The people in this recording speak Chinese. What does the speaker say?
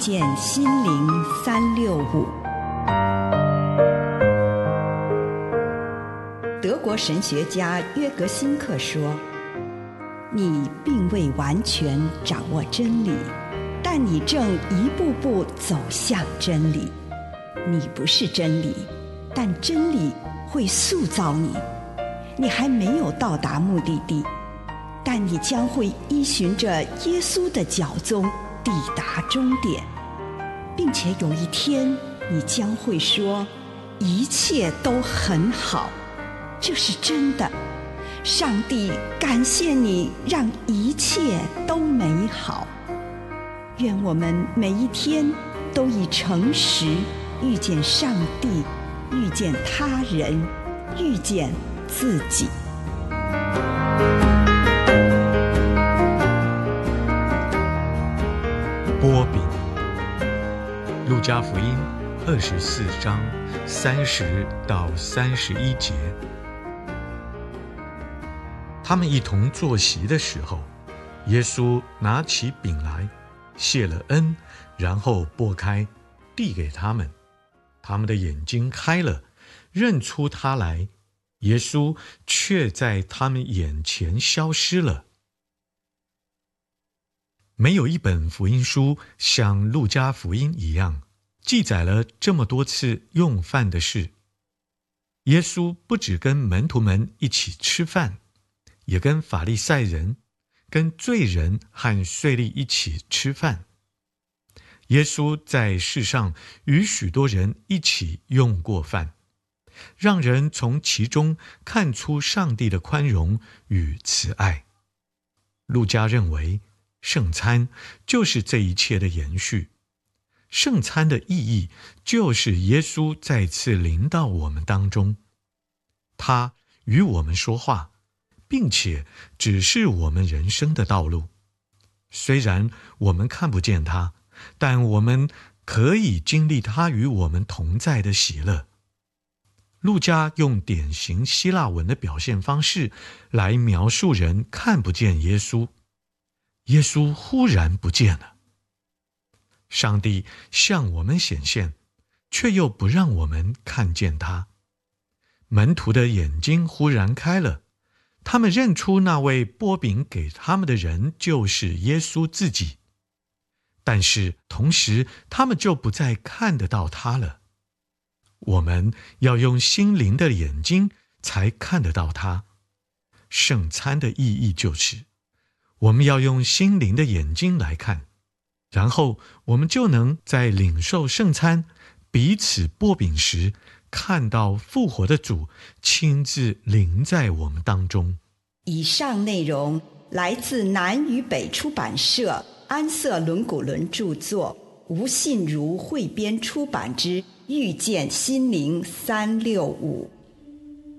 见心灵365。德国神学家约格辛克说，你并未完全掌握真理，但你正一步步走向真理。你不是真理，但真理会塑造你。你还没有到达目的地，但你将会依循着耶稣的脚踪抵达终点，并且有一天你将会说，一切都很好。这是真的。上帝感谢你，让一切都美好。愿我们每一天都以诚实遇见上帝，遇见他人，遇见自己。 波饼，路加福音24章30到31节。他们一同坐席的时候，耶稣拿起饼来，谢了恩，然后擘开，递给他们。他们的眼睛开了，认出他来，耶稣却在他们眼前消失了。没有一本福音书像路加福音一样，记载了这么多次用饭的事。耶稣不只跟门徒们一起吃饭，也跟法利赛人、跟罪人和税吏一起吃饭。耶稣在世上与许多人一起用过饭，让人从其中看出上帝的宽容与慈爱。路加认为，圣餐就是这一切的延续。圣餐的意义就是耶稣再次临到我们当中，他与我们说话，并且指示我们人生的道路。虽然我们看不见他，但我们可以经历他与我们同在的喜乐。路加用典型希腊文的表现方式来描述人看不见耶稣。耶稣忽然不见了。上帝向我们显现，却又不让我们看见他。门徒的眼睛忽然开了，他们认出那位拨饼给他们的人就是耶稣自己，但是同时他们就不再看得到他了。我们要用心灵的眼睛才看得到他。圣餐的意义就是，我们要用心灵的眼睛来看，然后我们就能在领受圣餐、彼此擘饼时，看到复活的主亲自临在我们当中。 以上内容来自南与北出版社安瑟伦古伦著作，吴信如汇编出版之《遇见心灵365》。